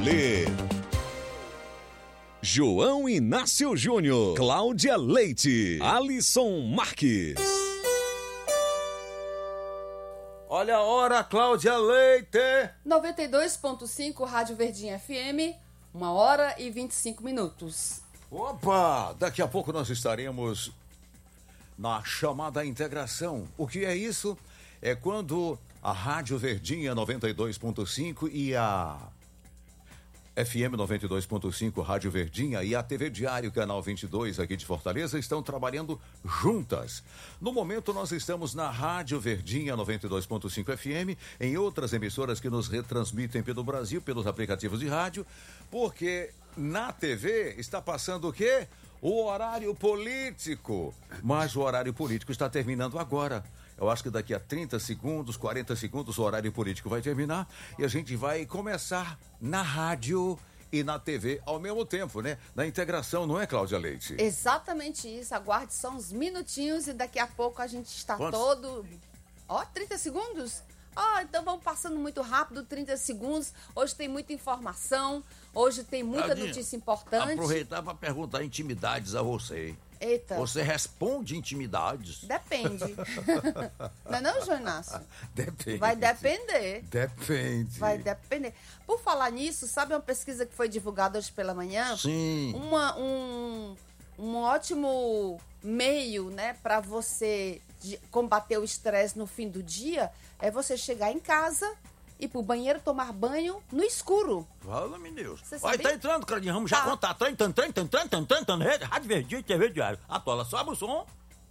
rolê. João Inácio Júnior, Cláudia Leite, Alisson Marques. Olha a hora, Cláudia Leite. 92.5 Rádio Verdinha FM, 1h25. Opa, daqui a pouco nós estaremos na chamada integração. O que é isso? É quando a Rádio Verdinha 92.5 e a FM 92.5 Rádio Verdinha e a TV Diário Canal 22 aqui de Fortaleza estão trabalhando juntas. No momento nós estamos na Rádio Verdinha 92.5 FM, em outras emissoras que nos retransmitem pelo Brasil, pelos aplicativos de rádio, porque na TV está passando o quê? O horário político. Mas o horário político está terminando agora. Eu acho que daqui a 30 segundos, 40 segundos, o horário político vai terminar e a gente vai começar na rádio e na TV ao mesmo tempo, né? Na integração, não é, Cláudia Leite? Exatamente isso. Aguarde só uns minutinhos e daqui a pouco a gente está todo... 30 segundos? Então vamos passando muito rápido, 30 segundos. Hoje tem muita informação, hoje tem muita Claudinha, notícia importante. Aproveitar para perguntar intimidades a você. Eita. Você responde intimidades? Depende. Não é não, João Inácio? Depende. Vai depender. Depende. Vai depender. Por falar nisso, sabe uma pesquisa que foi divulgada hoje pela manhã? Sim. Um ótimo meio, né, para você combater o estresse no fim do dia é você chegar em casa, ir pro banheiro, tomar banho no escuro. Fala-me Deus. Você Olha, sabia? tá entrando, Claudinha. Vamos já contar. Tá entrando. Rádio Verdinha e TV Diário. Atola, sobe o som.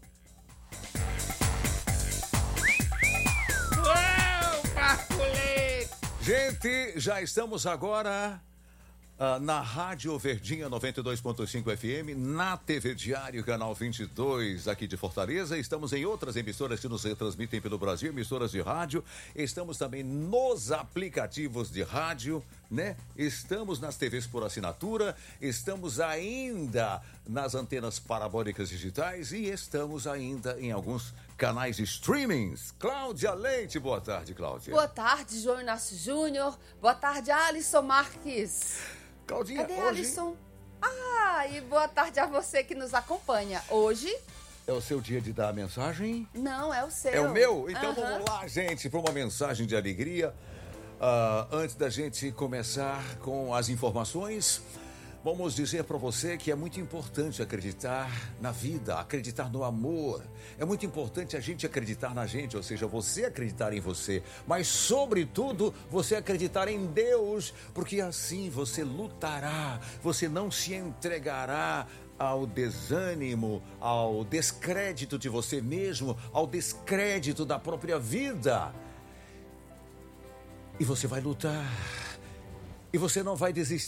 Gente, já estamos agora na Rádio Verdinha 92.5 FM, na TV Diário, Canal 22, aqui de Fortaleza. Estamos em outras emissoras que nos retransmitem pelo Brasil, emissoras de rádio. Estamos também nos aplicativos de rádio, né? Estamos nas TVs por assinatura, estamos ainda nas antenas parabólicas digitais e estamos ainda em alguns canais de streamings. Cláudia Leite, boa tarde, Cláudia. Boa tarde, João Inácio Júnior. Boa tarde, Alisson Marques. Claudinha, Cadê hoje Alisson? E boa tarde a você que nos acompanha. Hoje... é o seu dia de dar a mensagem? Não, é o seu. É o meu? Então vamos lá, gente, para uma mensagem de alegria. Antes da gente começar com as informações, vamos dizer para você que é muito importante acreditar na vida, acreditar no amor. É muito importante a gente acreditar na gente, ou seja, você acreditar em você, mas sobretudo você acreditar em Deus, porque assim você lutará, você não se entregará ao desânimo, ao descrédito de você mesmo, ao descrédito da própria vida. E você vai lutar. E você não vai desistir.